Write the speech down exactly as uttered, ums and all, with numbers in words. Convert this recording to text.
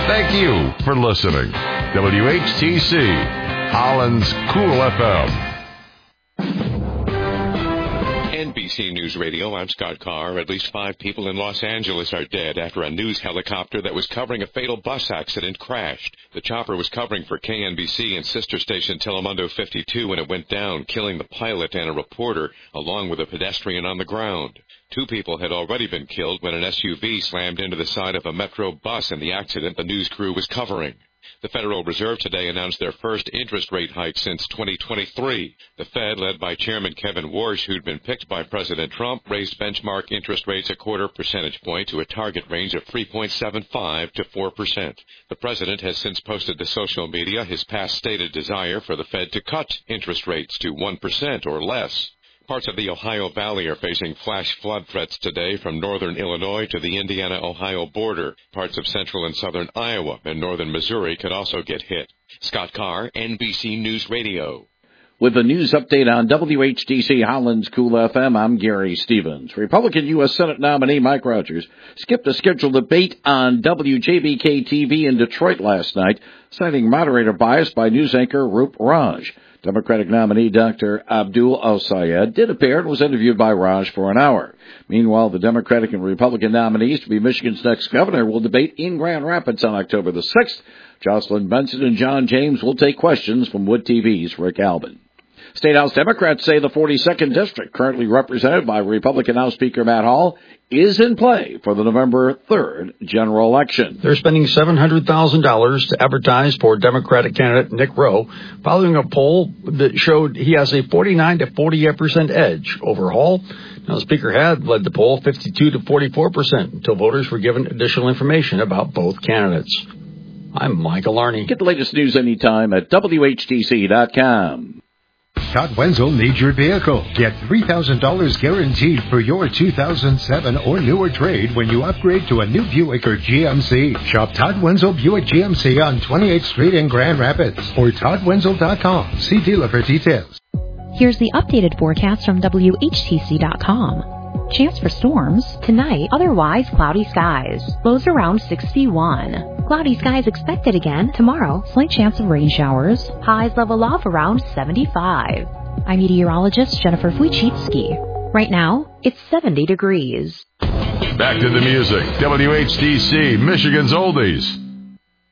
Thank you for listening. W H T C, Holland's Cool F M. N B C News Radio, I'm Scott Carr. At least five people in Los Angeles are dead after a news helicopter that was covering a fatal bus accident crashed. The chopper was covering for K N B C and sister station Telemundo fifty-two when it went down, killing the pilot and a reporter, along with a pedestrian on the ground. Two people had already been killed when an S U V slammed into the side of a Metro bus in the accident the news crew was covering. The Federal Reserve today announced their first interest rate hike since twenty twenty-three. The Fed, led by Chairman Kevin Warsh, who'd been picked by President Trump, raised benchmark interest rates a quarter percentage point to a target range of three point seven five to four percent. The president has since posted to social media his past stated desire for the Fed to cut interest rates to one percent or less. Parts of the Ohio Valley are facing flash flood threats today from northern Illinois to the Indiana-Ohio border. Parts of central and southern Iowa and northern Missouri could also get hit. Scott Carr, N B C News Radio. With a news update on W H T C Holland's Cool F M, I'm Gary Stevens. Republican U S Senate nominee Mike Rogers skipped a scheduled debate on W J B K T V in Detroit last night, citing moderator bias by news anchor Roop Raj. Democratic nominee Doctor Abdul Al-Sayed did appear and was interviewed by Raj for an hour. Meanwhile, the Democratic and Republican nominees to be Michigan's next governor will debate in Grand Rapids on October the sixth. Jocelyn Benson and John James will take questions from Wood T V's Rick Albin. State House Democrats say the forty-second District, currently represented by Republican House Speaker Matt Hall, is in play for the November third general election. They're spending seven hundred thousand dollars to advertise for Democratic candidate Nick Rowe, following a poll that showed he has a forty-nine to forty-eight percent edge over Hall. Now, Speaker had led the poll fifty-two to forty-four percent until voters were given additional information about both candidates. I'm Michael Arney. Get the latest news anytime at W H T C dot com. Todd Wenzel needs your vehicle. Get three thousand dollars guaranteed for your two thousand seven or newer trade when you upgrade to a new Buick or G M C. Shop Todd Wenzel Buick G M C on twenty-eighth Street in Grand Rapids or Todd Wenzel dot com. See dealer for details. Here's the updated forecast from W H T C dot com. Chance for storms tonight, otherwise cloudy skies. Lows around sixty-one. Cloudy skies expected again tomorrow. Slight chance of rain showers. Highs level off around seventy-five. I'm meteorologist Jennifer Wojcicki. Right now, it's seventy degrees. Back to the music. W H T C, Michigan's Oldies.